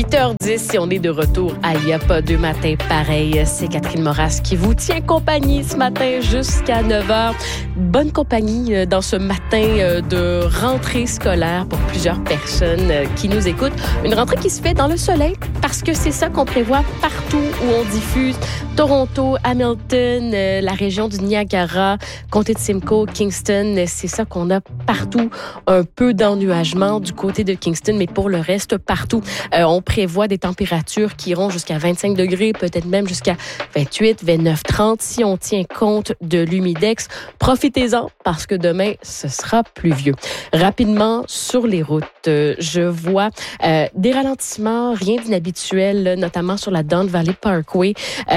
8h10 et on est de retour à Il y a pas deux matins pareil. C'est Catherine Moras qui vous tient compagnie ce matin jusqu'à 9h. Bonne compagnie dans ce matin de rentrée scolaire pour plusieurs personnes qui nous écoutent. Une rentrée qui se fait dans le soleil parce que c'est ça qu'on prévoit partout où on diffuse. Toronto, Hamilton, la région du Niagara, comté de Simcoe, Kingston, c'est ça qu'on a partout. Un peu d'ennuagement du côté de Kingston, mais pour le reste, partout. On prévoit des températures qui iront jusqu'à 25 degrés, peut-être même jusqu'à 28, 29, 30 si on tient compte de l'humidex. Profitez-en parce que demain, ce sera pluvieux. Rapidement, sur les routes, je vois des ralentissements, rien d'inhabituel, notamment sur la Don Valley Parkway.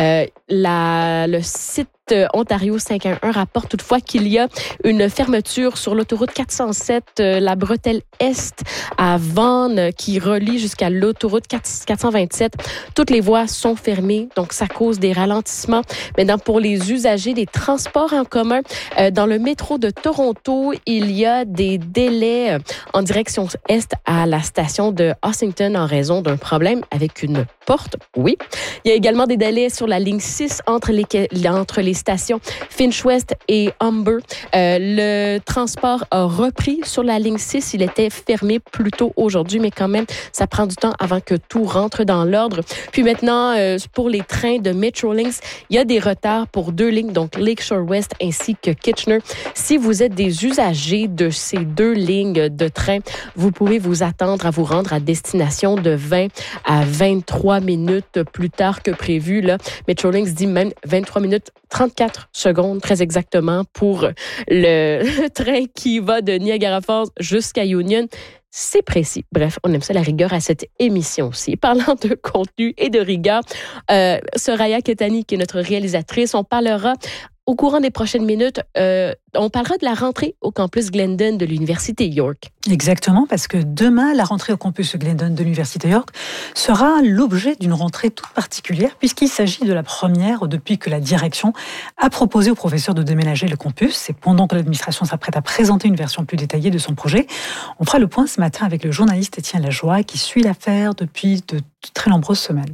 Le site Ontario 511 rapporte toutefois qu'il y a une fermeture sur l'autoroute 407, la bretelle Est à Vaughan qui relie jusqu'à l'autoroute 427. Toutes les voies sont fermées, donc ça cause des ralentissements. Maintenant, pour les usagers des transports en commun, dans le métro de Toronto, il y a des délais en direction Est à la station de Ossington en raison d'un problème avec une porte. Oui. Il y a également des délais sur la ligne 6 entre les stations Finch West et Humber. Le transport a repris sur la ligne 6. Il était fermé plus tôt aujourd'hui, mais quand même, ça prend du temps avant que tout rentre dans l'ordre. Puis maintenant, pour les trains de Metrolinx, il y a des retards pour 2 lignes, donc Lakeshore West ainsi que Kitchener. Si vous êtes des usagers de ces 2 lignes de train, vous pouvez vous attendre à vous rendre à destination de 20 à 23 minutes plus tard que prévu. Là, Metrolinx dit même 23 minutes 34 secondes, très exactement, pour le train qui va de Niagara Falls jusqu'à Union. C'est précis. Bref, on aime ça la rigueur à cette émission aussi. Parlant de contenu et de rigueur, Soraya Ketani, qui est notre réalisatrice, on parlera au courant des prochaines minutes, on parlera de la rentrée au campus Glendon de l'Université York. Exactement, parce que demain, la rentrée au campus Glendon de l'Université York sera l'objet d'une rentrée toute particulière, puisqu'il s'agit de la première depuis que la direction a proposé aux professeurs de déménager le campus. C'est pendant que l'administration s'apprête à présenter une version plus détaillée de son projet. On fera le point ce matin avec le journaliste Étienne Lajoie, qui suit l'affaire depuis de très nombreuses semaines.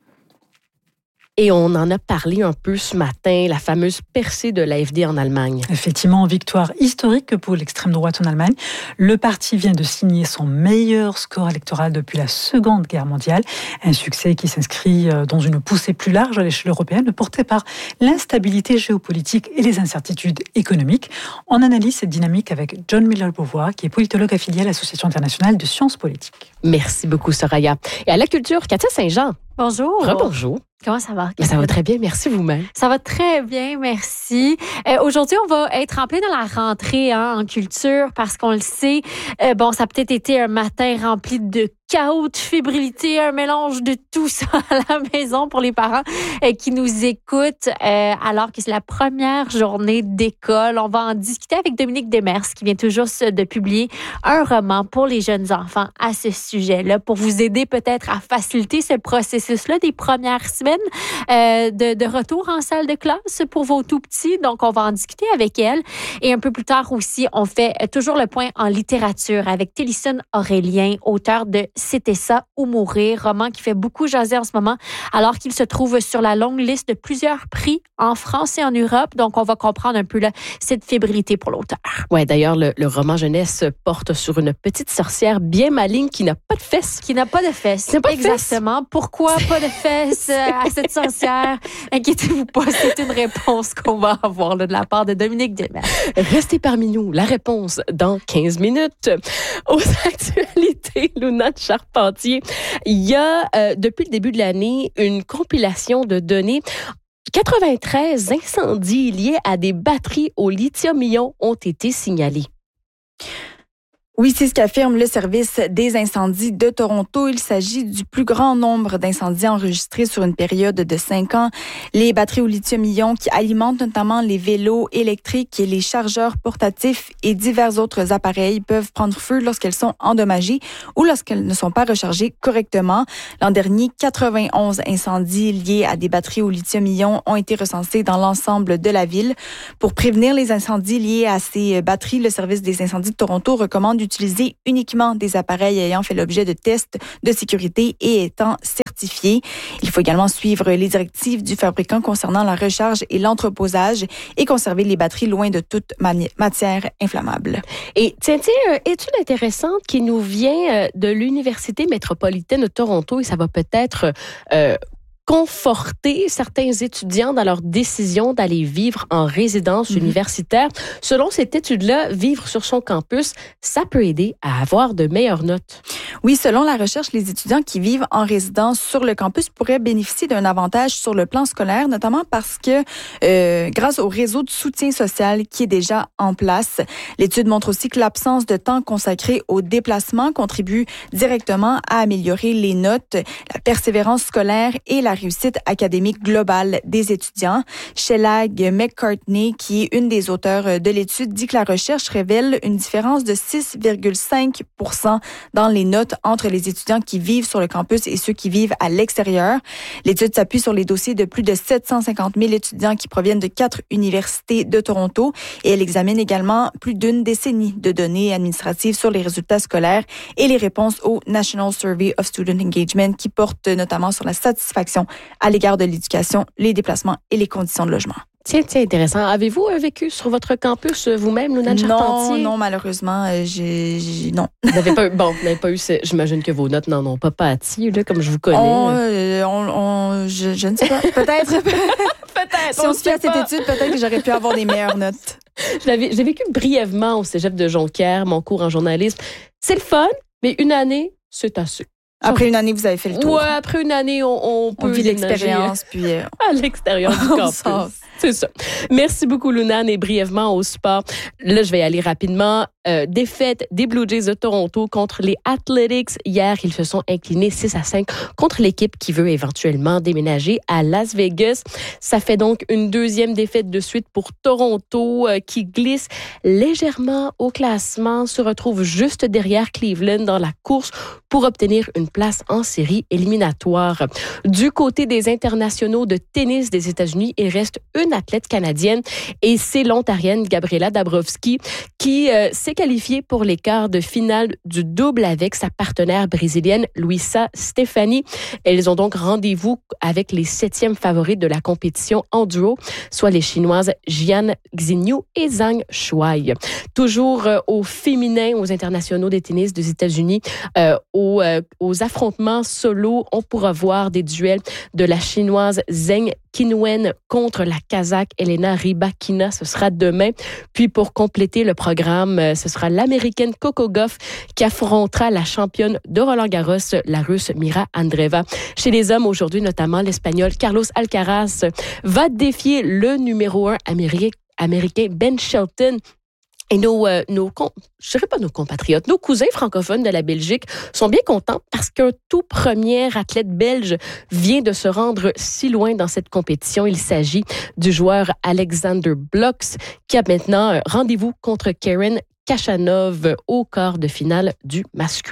Et on en a parlé un peu ce matin, la fameuse percée de l'AfD en Allemagne. Effectivement, victoire historique pour l'extrême droite en Allemagne. Le parti vient de signer son meilleur score électoral depuis la Seconde Guerre mondiale. Un succès qui s'inscrit dans une poussée plus large à l'échelle européenne, portée par l'instabilité géopolitique et les incertitudes économiques. On analyse cette dynamique avec John Miller-Beauvoir, qui est politologue affilié à l'Association internationale de sciences politiques. Merci beaucoup, Soraya. Et à la culture, Katia Saint-Jean. Bonjour. Rebonjour. Comment ça va? Ça va très bien, merci vous-même. Ça va très bien, merci. Aujourd'hui, on va être en plein dans la rentrée en culture parce qu'on le sait, ça a peut-être été un matin rempli de chaos, de fébrilité, un mélange de tout ça à la maison pour les parents qui nous écoutent alors que c'est la première journée d'école. On va en discuter avec Dominique Demers qui vient toujours de publier un roman pour les jeunes enfants à ce sujet-là pour vous aider peut-être à faciliter ce processus-là des premières semaines de retour en salle de classe pour vos tout-petits. Donc, on va en discuter avec elle. Et un peu plus tard aussi, on fait toujours le point en littérature avec Télison Aurélien, auteur de « C'était ça ou mourir », roman qui fait beaucoup jaser en ce moment, alors qu'il se trouve sur la longue liste de plusieurs prix en France et en Europe. Donc, on va comprendre un peu là, cette fébrilité pour l'auteur. Oui, d'ailleurs, le roman jeunesse porte sur une petite sorcière bien maligne qui n'a pas de fesses. Qui n'a pas de fesses. Exactement. Pourquoi pas de fesses à cette sorcière? Inquiétez-vous pas, c'est une réponse qu'on va avoir là, de la part de Dominique Demers. Restez parmi nous. La réponse dans 15 minutes. Aux actualités, Luna Charpentier, il y a, depuis le début de l'année, une compilation de données. 93 incendies liés à des batteries au lithium-ion ont été signalés. Oui, c'est ce qu'affirme le service des incendies de Toronto. Il s'agit du plus grand nombre d'incendies enregistrés sur une période de 5 ans. Les batteries au lithium-ion qui alimentent notamment les vélos électriques et les chargeurs portatifs et divers autres appareils peuvent prendre feu lorsqu'elles sont endommagées ou lorsqu'elles ne sont pas rechargées correctement. L'an dernier, 91 incendies liés à des batteries au lithium-ion ont été recensés dans l'ensemble de la ville. Pour prévenir les incendies liés à ces batteries, le service des incendies de Toronto recommande d'utiliser uniquement des appareils ayant fait l'objet de tests de sécurité et étant certifiés. Il faut également suivre les directives du fabricant concernant la recharge et l'entreposage et conserver les batteries loin de toute matière inflammable. Et tiens, étude intéressante qui nous vient de l'Université métropolitaine de Toronto et ça va peut-être conforter certains étudiants dans leur décision d'aller vivre en résidence universitaire. Selon cette étude-là, vivre sur son campus, ça peut aider à avoir de meilleures notes. Oui, selon la recherche, les étudiants qui vivent en résidence sur le campus pourraient bénéficier d'un avantage sur le plan scolaire, notamment parce que grâce au réseau de soutien social qui est déjà en place. L'étude montre aussi que l'absence de temps consacré au déplacement contribue directement à améliorer les notes, la persévérance scolaire et la réussite académique globale des étudiants. Shelag McCartney, qui est une des auteurs de l'étude, dit que la recherche révèle une différence de 6,5% dans les notes entre les étudiants qui vivent sur le campus et ceux qui vivent à l'extérieur. L'étude s'appuie sur les dossiers de plus de 750 000 étudiants qui proviennent de 4 universités de Toronto et elle examine également plus d'une décennie de données administratives sur les résultats scolaires et les réponses au National Survey of Student Engagement qui porte notamment sur la satisfaction à l'égard de l'éducation, les déplacements et les conditions de logement. Tiens, intéressant. Avez-vous vécu sur votre campus vous-même, Lounane Charpentier? Non, malheureusement, non. Vous n'avez pas eu, j'imagine que vos notes n'en ont pas pâti, là, comme je vous connais. Je ne sais pas. Peut-être. Peut-être. Si on se fait à cette étude, peut-être que j'aurais pu avoir des meilleures notes. J'ai vécu brièvement au cégep de Jonquière, mon cours en journalisme. C'est le fun, mais une année, c'est assez. Après une année, vous avez fait le tour. Ouais, après une année, on peut vit l'expérience, puis à l'extérieur du campus. C'est ça. Merci beaucoup, Lounane, et brièvement au sport. Là, je vais aller rapidement. Défaite des Blue Jays de Toronto contre les Athletics. Hier, ils se sont inclinés 6-5 contre l'équipe qui veut éventuellement déménager à Las Vegas. Ça fait donc une deuxième défaite de suite pour Toronto qui glisse légèrement au classement, se retrouve juste derrière Cleveland dans la course pour obtenir une place en série éliminatoire. Du côté des internationaux de tennis des États-Unis, il reste une athlète canadienne et c'est l'Ontarienne Gabriela Dabrowski qui s'est qualifiée pour les quarts de finale du double avec sa partenaire brésilienne Luisa Stefani. Elles ont donc rendez-vous avec les 7e favorites de la compétition en duo, soit les Chinoises Jian Xinyu et Zhang Shuai. Toujours au féminin, aux internationaux des tennis des États-Unis, aux affrontements solo, on pourra voir des duels de la Chinoise Zheng Qinwen contre la Kazakh Elena Rybakina. Ce sera demain. Puis pour compléter le programme, ce sera l'Américaine Coco Gauff qui affrontera la championne de Roland-Garros, la Russe Mira Andreeva. Chez les hommes, aujourd'hui, notamment l'Espagnol Carlos Alcaraz va défier le numéro 1 américain Ben Shelton. Et je dirais pas nos compatriotes, nos cousins francophones de la Belgique sont bien contents parce qu'un tout premier athlète belge vient de se rendre si loin dans cette compétition. Il s'agit du joueur Alexander Blocks qui a maintenant rendez-vous contre Karen Khachanov au quart de finale du masculin.